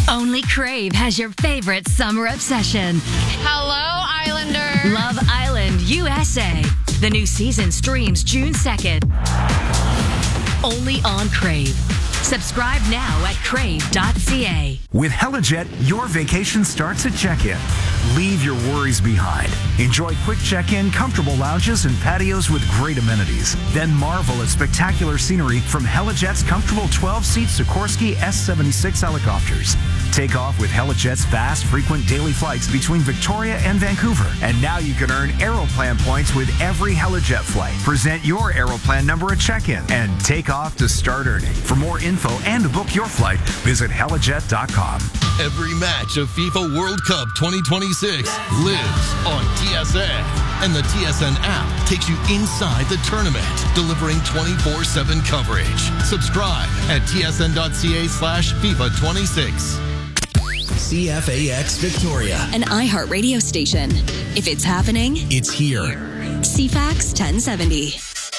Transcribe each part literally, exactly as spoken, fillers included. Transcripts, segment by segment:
Only Crave has your favorite summer obsession. Hello, Islanders. Love Island U S A. The new season streams June second. Only on Crave. Subscribe now at crave dot c a. With Helijet, your vacation starts at check-in. Leave your worries behind. Enjoy quick check-in, comfortable lounges, and patios with great amenities. Then marvel at spectacular scenery from Helijet's comfortable twelve-seat Sikorsky S seventy-six helicopters. Take off with Helijet's fast, frequent daily flights between Victoria and Vancouver. And now you can earn Aeroplan points with every Helijet flight. Present your Aeroplan number at check-in and take off to start earning. For more info and to book your flight, visit helijet dot com. Every match of FIFA World Cup twenty twenty-six lives on T S N. And the T S N app takes you inside the tournament, delivering twenty-four seven coverage. Subscribe at tsn dot c a slash FIFA twenty-six. C F A X Victoria, an iHeartRadio station. If it's happening, it's here. C FAX ten seventy.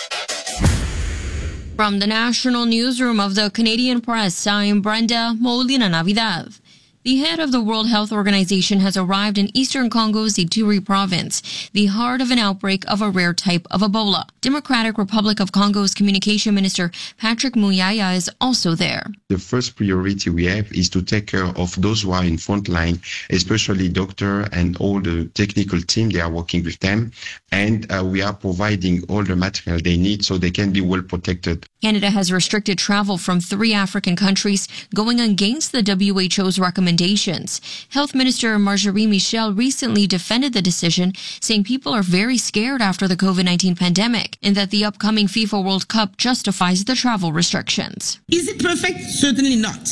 From the National Newsroom of the Canadian Press, I'm Brenda Molina Navidad. The head of the World Health Organization has arrived in eastern Congo's Ituri province, the heart of an outbreak of a rare type of Ebola. Democratic Republic of Congo's Communication Minister Patrick Muyaya is also there. The first priority we have is to take care of those who are in front line, especially doctor and all the technical team. They are working with them, and uh, we are providing all the material they need so they can be well protected. Canada has restricted travel from three African countries, going against the W H O's recommendations. Health Minister Marjorie Michel recently defended the decision, saying people are very scared after the COVID nineteen pandemic and that the upcoming FIFA World Cup justifies the travel restrictions. Is it perfect? Certainly not.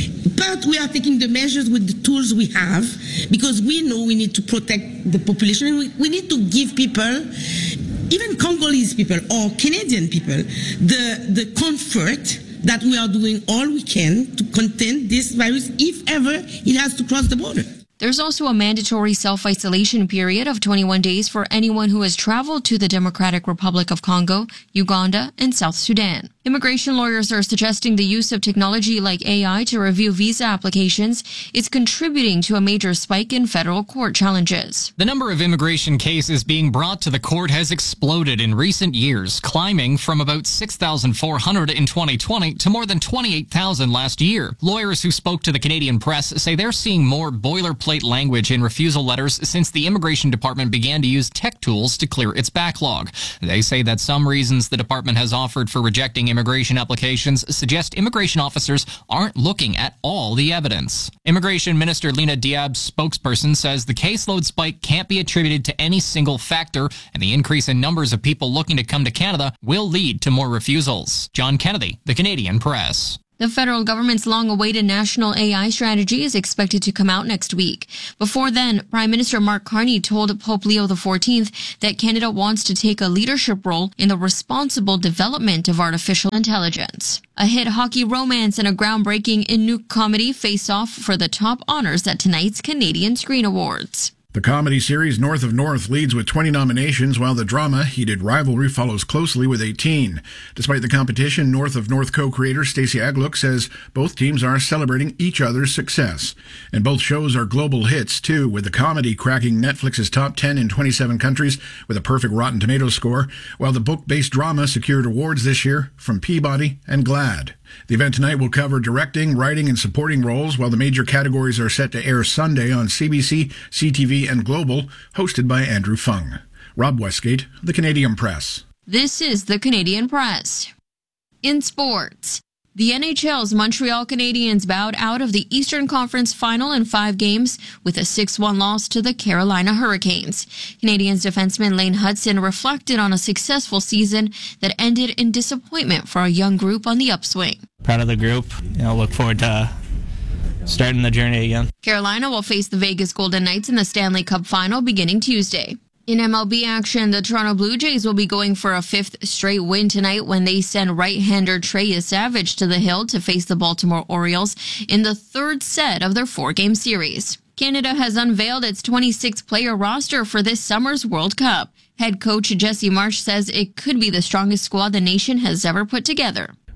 But we are taking the measures with the tools we have because we know we need to protect the population. We, we need to give people, even Congolese people or Canadian people, the, the comfort that we are doing all we can to contain this virus if ever it has to cross the border. There's also a mandatory self-isolation period of twenty-one days for anyone who has traveled to the Democratic Republic of Congo, Uganda, and South Sudan. Immigration lawyers are suggesting the use of technology like A I to review visa applications is contributing to a major spike in federal court challenges. The number of immigration cases being brought to the court has exploded in recent years, climbing from about six thousand four hundred in twenty twenty to more than twenty-eight thousand last year. Lawyers who spoke to the Canadian Press say they're seeing more boilerplate language in refusal letters since the Immigration Department began to use tech tools to clear its backlog. They say that some reasons the department has offered for rejecting immigration applications suggest immigration officers aren't looking at all the evidence. Immigration Minister Lena Diab's spokesperson says the caseload spike can't be attributed to any single factor, and the increase in numbers of people looking to come to Canada will lead to more refusals. John Kennedy, the Canadian Press. The federal government's long-awaited national A I strategy is expected to come out next week. Before then, Prime Minister Mark Carney told Pope Leo the fourteenth that Canada wants to take a leadership role in the responsible development of artificial intelligence. A hit hockey romance and a groundbreaking Inuk comedy face off for the top honors at tonight's Canadian Screen Awards. The comedy series North of North leads with twenty nominations, while the drama Heated Rivalry follows closely with eighteen. Despite the competition, North of North co-creator Stacey Agluk says both teams are celebrating each other's success. And both shows are global hits, too, with the comedy cracking Netflix's top ten in twenty-seven countries with a perfect Rotten Tomatoes score, while the book-based drama secured awards this year from Peabody and GLAAD. The event tonight will cover directing, writing, and supporting roles, while the major categories are set to air Sunday on C B C, C T V, and Global, hosted by Andrew Fung. Rob Westgate, The Canadian Press. This is The Canadian Press. In sports, the N H L's Montreal Canadiens bowed out of the Eastern Conference Final in five games with a six one loss to the Carolina Hurricanes. Canadiens defenseman Lane Hudson reflected on a successful season that ended in disappointment for a young group on the upswing. Proud of the group. You know, look forward to starting the journey again. Carolina will face the Vegas Golden Knights in the Stanley Cup Final beginning Tuesday. In M L B action, the Toronto Blue Jays will be going for a fifth straight win tonight when they send right-hander Trey Savage to the hill to face the Baltimore Orioles in the third set of their four-game series. Canada has unveiled its twenty-six player roster for this summer's World Cup. Head coach Jesse Marsh says it could be the strongest squad the nation has ever put together.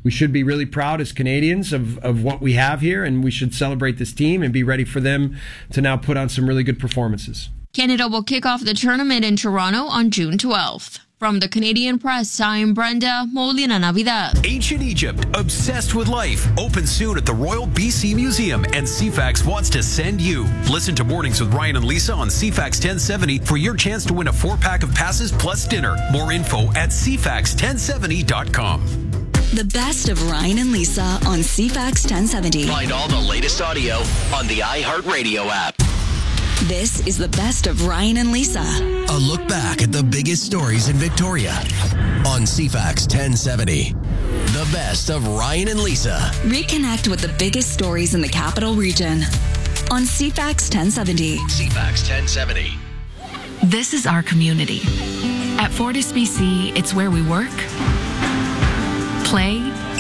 we should be really proud as Canadians of, of what we have here, and we should celebrate this team and be ready for them to now put on some really good performances. Canada will kick off the tournament in Toronto on June twelfth. From the Canadian Press, I'm Brenda Molina Navidad. Ancient Egypt, obsessed with life, opens soon at the Royal B C Museum, and C FAX wants to send you. Listen to Mornings with Ryan and Lisa on C FAX ten seventy for your chance to win a four-pack of passes plus dinner. More info at c fax ten seventy dot com. The best of Ryan and Lisa on C FAX ten seventy. Find all the latest audio on the iHeartRadio app. This is the best of Ryan and Lisa. A look back at the biggest stories in Victoria on C FAX ten seventy. The best of Ryan and Lisa. Reconnect with the biggest stories in the capital region on C FAX ten seventy. C FAX ten seventy. This is our community. At Fortis B C, it's where we work, play,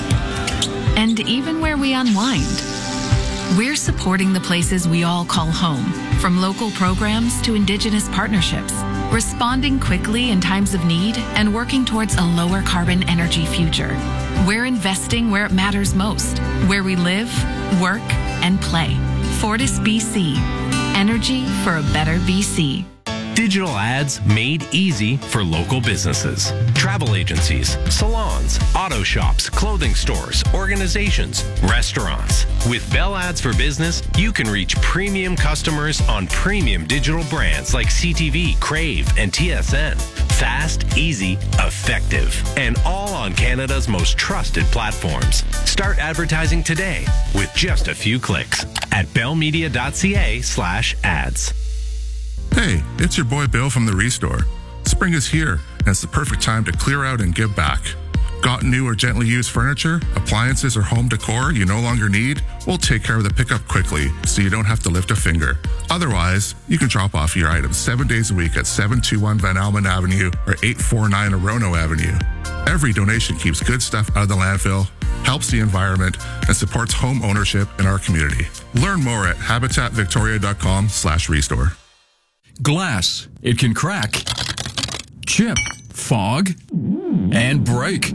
and even where we unwind. We're supporting the places we all call home, from local programs to Indigenous partnerships, responding quickly in times of need and working towards a lower carbon energy future. We're investing where it matters most, where we live, work, and play. Fortis B C. Energy for a better B C. Digital ads made easy for local businesses. Travel agencies, salons, auto shops, clothing stores, organizations, restaurants. With Bell Ads for Business, you can reach premium customers on premium digital brands like C T V, Crave, and T S N. Fast, easy, effective, and all on Canada's most trusted platforms. Start advertising today with just a few clicks at bellmedia.ca slash ads. Hey, it's your boy Bill from the Restore. Spring is here, and it's the perfect time to clear out and give back. Got new or gently used furniture, appliances, or home decor you no longer need? We'll take care of the pickup quickly so you don't have to lift a finger. Otherwise, you can drop off your items seven days a week at seven two one Van Almen Avenue or eight four nine Orono Avenue. Every donation keeps good stuff out of the landfill, helps the environment, and supports home ownership in our community. Learn more at habitatvictoria.com slash restore. Glass. It can crack, chip, fog, and break.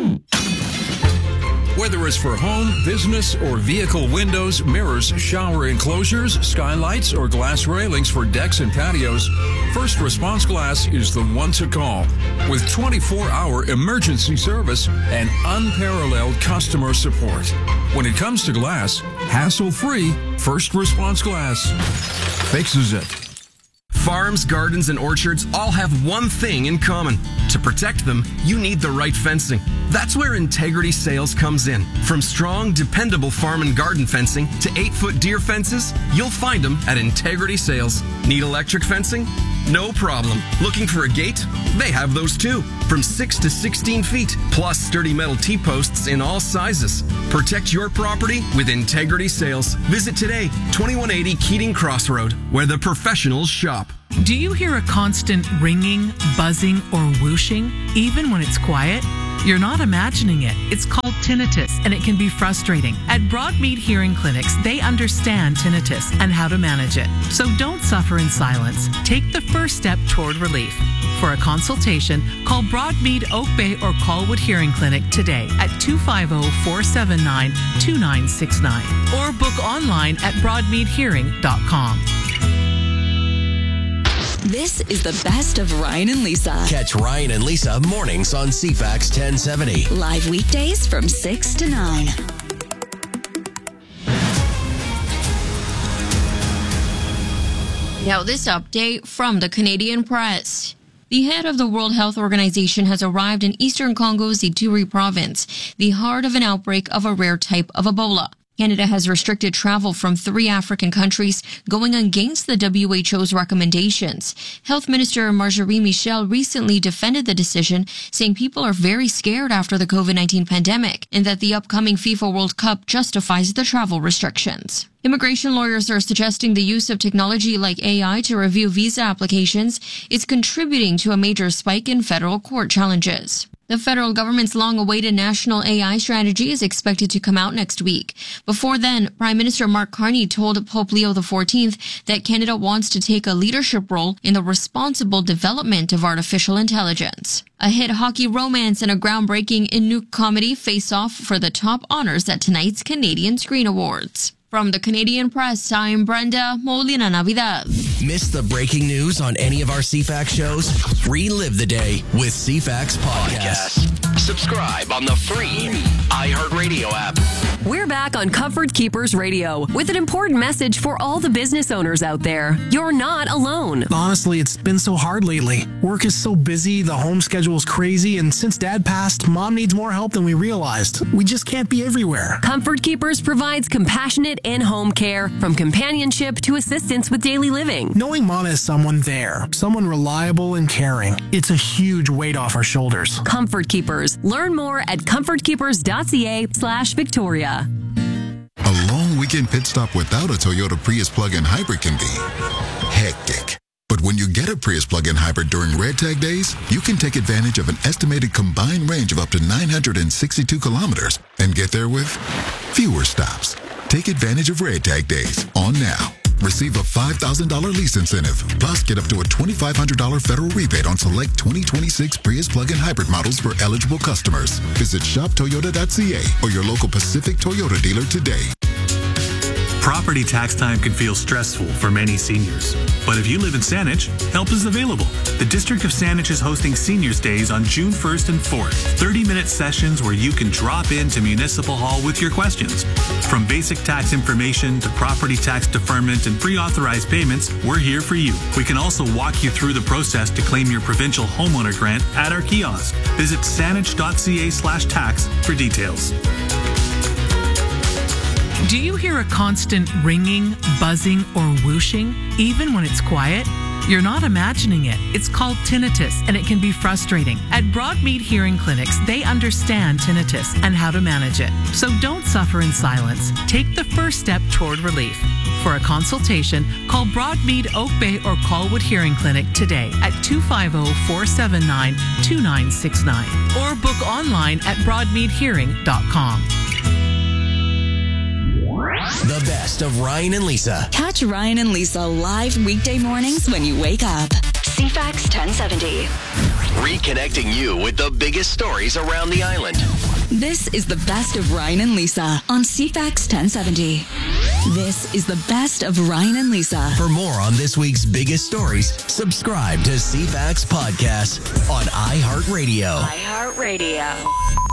Whether it's for home, business, or vehicle windows, mirrors, shower enclosures, skylights, or glass railings for decks and patios, First Response Glass is the one to call. With twenty-four hour emergency service and unparalleled customer support. When it comes to glass, hassle-free, First Response Glass fixes it. Farms, gardens, and orchards all have one thing in common. To protect them, you need the right fencing. That's where Integrity Sales comes in. From strong, dependable farm and garden fencing to eight-foot deer fences, you'll find them at Integrity Sales. Need electric fencing? No problem. Looking for a gate? They have those too. From six to sixteen feet, plus sturdy metal T-posts in all sizes. Protect your property with Integrity Sales. Visit today, twenty-one eighty Keating Crossroad, where the professionals shop. Do you hear a constant ringing, buzzing, or whooshing, even when it's quiet? You're not imagining it. It's called tinnitus, and it can be frustrating. At Broadmead Hearing Clinics, they understand tinnitus and how to manage it. So don't suffer in silence. Take the first step toward relief. For a consultation, call Broadmead Oak Bay or Colwood Hearing Clinic today at two five zero, four seven nine, two nine six nine or book online at broadmead hearing dot com. This is the best of Ryan and Lisa. Catch Ryan and Lisa mornings on C FAX ten seventy. Live weekdays from six to nine. Now, this update from the Canadian Press. The head of the World Health Organization has arrived in eastern Congo's Ituri province, the heart of an outbreak of a rare type of Ebola. Canada has restricted travel from three African countries, going against the W H O's recommendations. Health Minister Marjorie Michel recently defended the decision, saying people are very scared after the COVID nineteen pandemic and that the upcoming FIFA World Cup justifies the travel restrictions. Immigration lawyers are suggesting the use of technology like A I to review visa applications is contributing to a major spike in federal court challenges. The federal government's long-awaited national A I strategy is expected to come out next week. Before then, Prime Minister Mark Carney told Pope Leo the fourteenth that Canada wants to take a leadership role in the responsible development of artificial intelligence. A hit hockey romance and a groundbreaking Inuk comedy face off for the top honors at tonight's Canadian Screen Awards. From the Canadian Press, I'm Brenda Molina Navidad. Miss the breaking news on any of our C FAX shows? Relive the day with C FAX Podcast. Subscribe on the free iHeartRadio app. We're back on Comfort Keepers Radio with an important message for all the business owners out there. You're not alone. Honestly, it's been so hard lately. Work is so busy, the home schedule is crazy, and since Dad passed, Mom needs more help than we realized. We just can't be everywhere. Comfort Keepers provides compassionate in-home care, from companionship to assistance with daily living. Knowing Mom has someone there, someone reliable and caring, it's a huge weight off our shoulders. Comfort Keepers. Learn more at comfortkeepers.ca slash Victoria. A long weekend pit stop without a Toyota Prius plug-in hybrid can be hectic. But when you get a Prius plug-in hybrid during Red Tag days, you can take advantage of an estimated combined range of up to nine hundred sixty-two kilometers and get there with fewer stops. Take advantage of Red Tag days on now. Receive a five thousand dollars lease incentive, plus get up to a twenty-five hundred dollars federal rebate on select twenty twenty-six Prius plug-in hybrid models for eligible customers. Visit shop toyota dot c a or your local Pacific Toyota dealer today. Property tax time can feel stressful for many seniors. But if you live in Saanich, help is available. The District of Saanich is hosting Seniors Days on June first and fourth. thirty-minute sessions where you can drop into Municipal Hall with your questions. From basic tax information to property tax deferment and pre-authorized payments, we're here for you. We can also walk you through the process to claim your provincial homeowner grant at our kiosk. Visit saanich dot c a slash tax for details. Do you hear a constant ringing, buzzing, or whooshing, even when it's quiet? You're not imagining it. It's called tinnitus, and it can be frustrating. At Broadmead Hearing Clinics, they understand tinnitus and how to manage it. So don't suffer in silence. Take the first step toward relief. For a consultation, call Broadmead Oak Bay or Colwood Hearing Clinic today at two five zero, four seven nine, two nine six nine or book online at broadmead hearing dot com. The best of Ryan and Lisa. Catch Ryan and Lisa live weekday mornings when you wake up. C FAX ten seventy. Reconnecting you with the biggest stories around the island. This is the best of Ryan and Lisa on C FAX ten seventy. This is the best of Ryan and Lisa. For more on this week's biggest stories, subscribe to C FAX Podcast on iHeartRadio. iHeartRadio.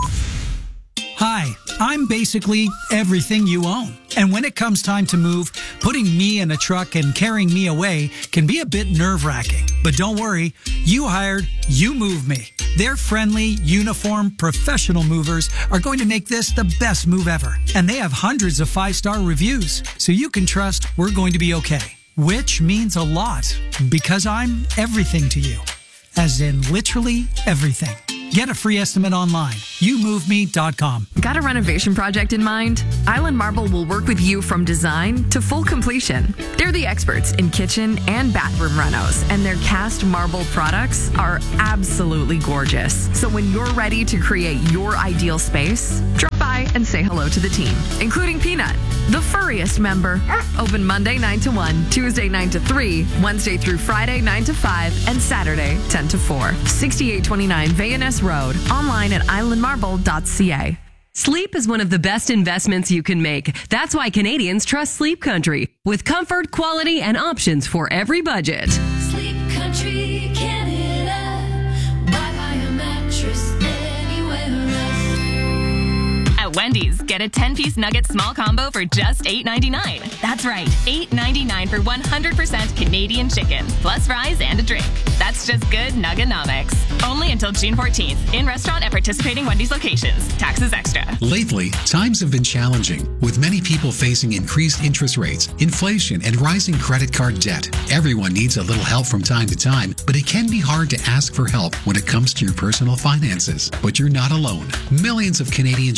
Hi, I'm basically everything you own. And when it comes time to move, putting me in a truck and carrying me away can be a bit nerve-wracking. But don't worry, You Hired, You Move Me. Their friendly, uniform, professional movers are going to make this the best move ever. And they have hundreds of five-star reviews, so you can trust we're going to be okay. Which means a lot, because I'm everything to you. As in literally everything. Get a free estimate online. you move me dot com. Got a renovation project in mind? Island Marble will work with you from design to full completion. They're the experts in kitchen and bathroom renos, and their cast marble products are absolutely gorgeous. So when you're ready to create your ideal space, drop by and say hello to the team, including Peanut, the furriest member. Open Monday nine to one, Tuesday nine to three, Wednesday through Friday nine to five, and Saturday ten to four. sixty-eight twenty-nine V N S Road. Online at island marble dot c a. Sleep is one of the best investments you can make. That's why Canadians trust Sleep Country, with comfort, quality, and options for every budget. Sleep Country, Canada. Why buy a mattress anywhere else? At Wendy's, get a ten-piece nugget small combo for just eight ninety-nine. That's right, eight ninety-nine for one hundred percent Canadian chicken, plus fries and a drink. That's just good nuggenomics. Only until June fourteenth. In restaurant at participating Wendy's locations. Taxes extra. Lately, times have been challenging, with many people facing increased interest rates, inflation, and rising credit card debt. Everyone needs a little help from time to time, but it can be hard to ask for help when it comes to your personal finances. But you're not alone. Millions of Canadians share that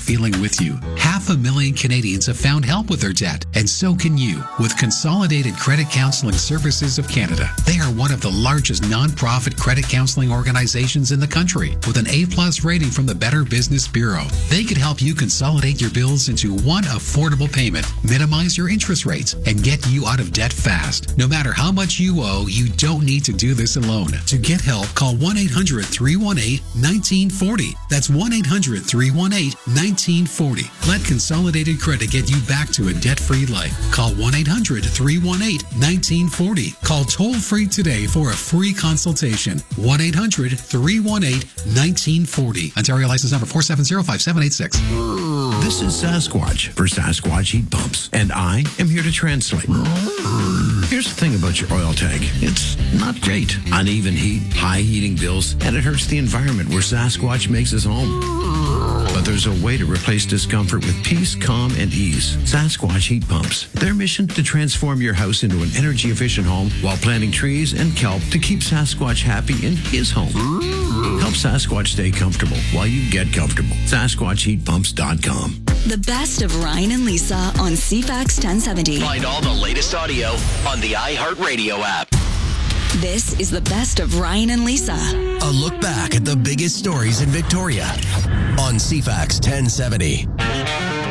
feeling with you. Half a million Canadians have found help with their debt, and so can you with Consolidated Credit Counseling Services of Canada. They are one of the largest nonprofit credit counseling organizations in the country with an A-plus rating from the Better Business Bureau. They could help you consolidate your bills into one affordable payment, minimize your interest rates, and get you out of debt fast. No matter how much you owe, you don't need to do this alone. To get help, call one eight hundred, three one eight, one nine four zero. That's one eight hundred, three one eight, one nine four zero. Let Consolidated Credit get you back to a debt-free life. Call one eight hundred, three one eight, one nine four zero. Call toll-free today for a free consultation. one eight hundred, three one eight, one nine four zero. Ontario license number four seven zero five seven eight six. This is Sasquatch for Sasquatch Heat Pumps, and I am here to translate. Here's the thing about your oil tank. It's not great. Uneven heat, high heating bills, and it hurts the environment where Sasquatch makes his home. But there's a way to replace discomfort with peace, calm, and ease. Sasquatch Heat Pumps. Their mission to transform your house into an energy-efficient home while planting trees and kelp to keep Sasquatch happy in his home. Help Sasquatch stay comfortable while you get comfortable. Sasquatch Heat Pumps dot com. The best of Ryan and Lisa on C FAX ten seventy. Find all the latest audio on the iHeartRadio app. This is the best of Ryan and Lisa. A look back at the biggest stories in Victoria on C FAX ten seventy.